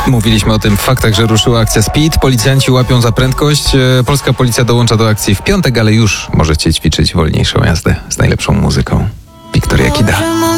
Mówiliśmy o tym w faktach, że ruszyła akcja Speed. Policjanci łapią za prędkość. Polska policja dołącza do akcji w piątek, ale już możecie ćwiczyć wolniejszą jazdę z najlepszą muzyką. Wiktoria Kida.